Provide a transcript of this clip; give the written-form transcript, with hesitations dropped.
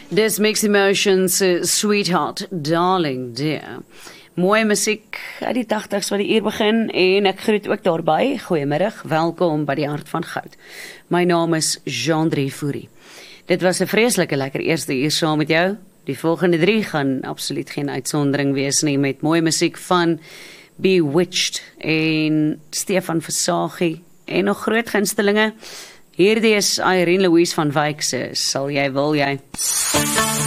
Dis Mixed Emotions, Sweetheart, Darling Dear. Mooie musiek uit die 80s wat die uur begin en ek groet ook daarby. Goeiemiddag, welkom by die Hart van Goud. My naam is Jean-Drie Fourie. Dit was 'n vreeslike lekker eerste uur saam met jou. Die volgende 3 gaan absoluut geen uitsondering wees nie, met mooie musiek van Bewitched en Stefan Versaagie en nog groot gunstelinge. Hierdie is Irene Louise van Wyk se Sal jy wil jy.